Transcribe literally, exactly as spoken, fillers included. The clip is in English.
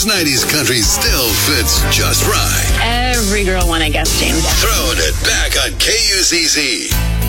This nineties country still fits just right. Every girl when I guess, James. Throwing it back on K U Z Z.